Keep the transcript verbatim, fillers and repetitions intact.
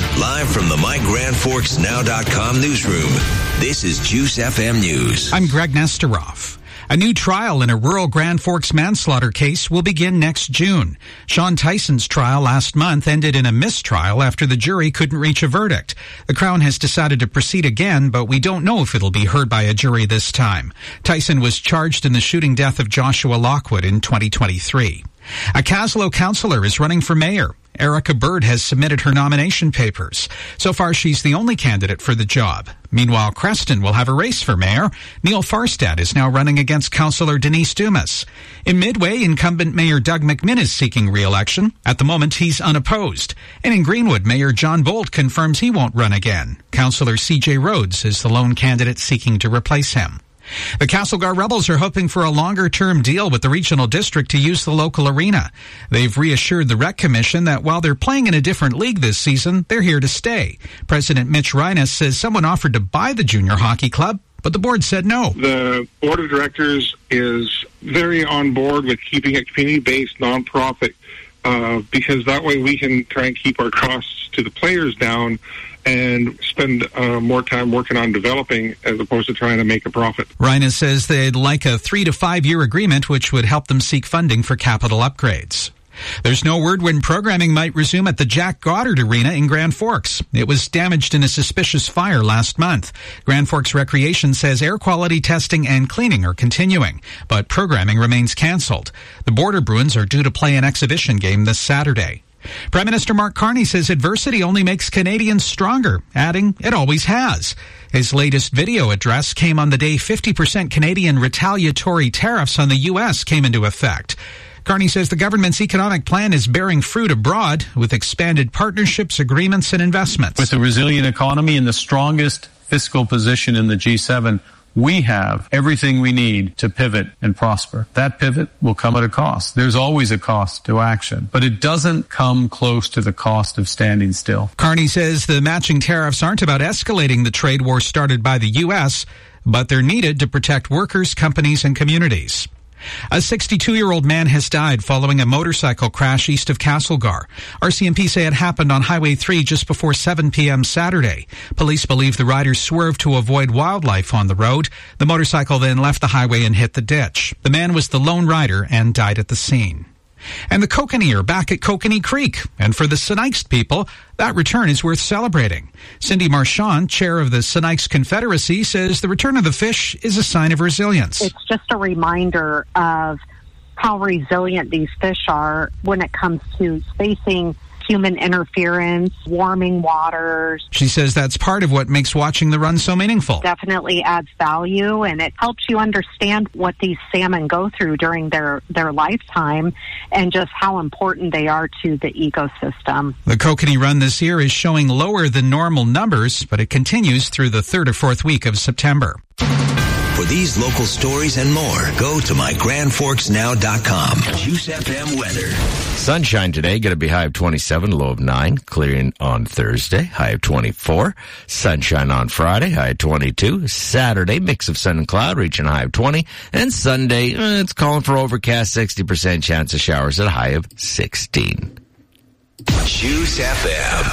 Live from the My Grand Forks Now dot com newsroom, this is Juice F M News. I'm Greg Nesteroff. A new trial in a rural Grand Forks manslaughter case will begin next June. Sean Tyson's trial last month ended in a mistrial after the jury couldn't reach a verdict. The Crown has decided to proceed again, but we don't know if it'll be heard by a jury this time. Tyson was charged in the shooting death of Joshua Lockwood in twenty twenty-three. A Caslow councillor is running for mayor. Erica Bird has submitted her nomination papers. So far, she's the only candidate for the job. Meanwhile, Creston will have a race for mayor. Neil Farstad is now running against Councillor Denise Dumas. In Midway, incumbent Mayor Doug McMinn is seeking re-election. At the moment, he's unopposed. And in Greenwood, Mayor John Bolt confirms he won't run again. Councillor C J Rhodes is the lone candidate seeking to replace him. The Castlegar Rebels are hoping for a longer-term deal with the regional district to use the local arena. They've reassured the Rec Commission that while they're playing in a different league this season, they're here to stay. President Mitch Reines says someone offered to buy the junior hockey club, but the board said no. The board of directors is very on board with keeping it community-based, nonprofit, uh, because that way we can try and keep our costs to the players down and spend uh, more time working on developing as opposed to trying to make a profit. Reines says they'd like a three to five year agreement which would help them seek funding for capital upgrades. There's no word when programming might resume at the Jack Goddard Arena in Grand Forks. It was damaged in a suspicious fire last month. Grand Forks Recreation says air quality testing and cleaning are continuing, but programming remains canceled. The Border Bruins are due to play an exhibition game this Saturday. Prime Minister Mark Carney says adversity only makes Canadians stronger, adding, it always has. His latest video address came on the day fifty percent Canadian retaliatory tariffs on the U S came into effect. Carney says the government's economic plan is bearing fruit abroad with expanded partnerships, agreements, and investments. With a resilient economy and the strongest fiscal position in the G seven, we have everything we need to pivot and prosper. That pivot will come at a cost. There's always a cost to action, but it doesn't come close to the cost of standing still. Carney says the matching tariffs aren't about escalating the trade war started by the U S, but they're needed to protect workers, companies, and communities. A sixty-two-year-old man has died following a motorcycle crash east of Castlegar. R C M P say it happened on Highway three just before seven p.m. Saturday. Police believe the rider swerved to avoid wildlife on the road. The motorcycle then left the highway and hit the ditch. The man was the lone rider and died at the scene. And the Kokanee are back at Kokanee Creek. And for the Sinaixt people, that return is worth celebrating. Cindy Marchand, chair of the Sinaixt Confederacy, says the return of the fish is a sign of resilience. It's just a reminder of how resilient these fish are when it comes to facing human interference, warming waters. She says that's part of what makes watching the run so meaningful. Definitely adds value, and it helps you understand what these salmon go through during their, their lifetime and just how important they are to the ecosystem. The Kokanee run this year is showing lower than normal numbers, but it continues through the third or fourth week of September. For these local stories and more, go to my grand forks now dot com. Juice F M weather. Sunshine today, going to be high of twenty-seven, low of nine. Clearing on Thursday, high of twenty-four. Sunshine on Friday, high of twenty-two. Saturday, mix of sun and cloud, reaching a high of twenty. And Sunday, eh, it's calling for overcast, sixty percent chance of showers at a high of sixteen. Juice F M.